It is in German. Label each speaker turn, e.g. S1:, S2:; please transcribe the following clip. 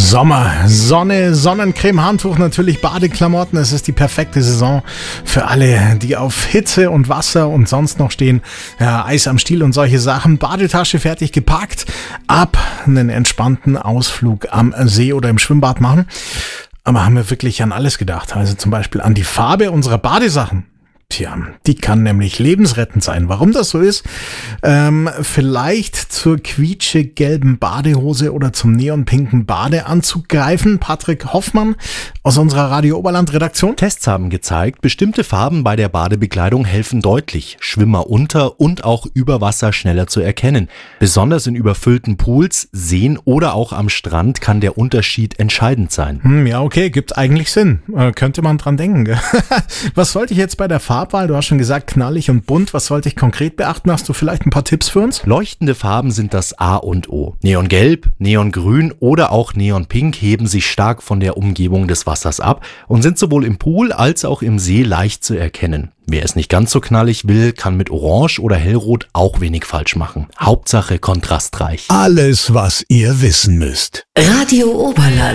S1: Sommer, Sonne, Sonnencreme, Handtuch, natürlich Badeklamotten. Es ist die perfekte Saison für alle, die auf Hitze und Wasser und sonst noch stehen. Ja, Eis am Stiel und solche Sachen. Badetasche fertig gepackt. Ab einen entspannten Ausflug am See oder im Schwimmbad machen. Aber haben wir wirklich an alles gedacht? Also zum Beispiel an die Farbe unserer Badesachen. Tja, die kann nämlich lebensrettend sein. Warum das so ist? Vielleicht zur quietschegelben Badehose oder zum neonpinken Badeanzug greifen. Patrick Hoffmann aus unserer Radio Oberland Redaktion.
S2: Tests haben gezeigt, bestimmte Farben bei der Badebekleidung helfen deutlich, Schwimmer unter und auch über Wasser schneller zu erkennen. Besonders in überfüllten Pools, Seen oder auch am Strand kann der Unterschied entscheidend sein.
S1: Ja, okay, gibt eigentlich Sinn. Könnte man dran denken. Gell? Was sollte ich jetzt bei der Farbwahl? Du hast schon gesagt, knallig und bunt. Was sollte ich konkret beachten? Hast du vielleicht ein paar Tipps für uns?
S2: Leuchtende Farben sind das A und O. Neongelb, Neongrün oder auch Neonpink heben sich stark von der Umgebung des Wassers ab und sind sowohl im Pool als auch im See leicht zu erkennen. Wer es nicht ganz so knallig will, kann mit Orange oder Hellrot auch wenig falsch machen. Hauptsache kontrastreich.
S3: Alles, was ihr wissen müsst.
S4: Radio Oberland.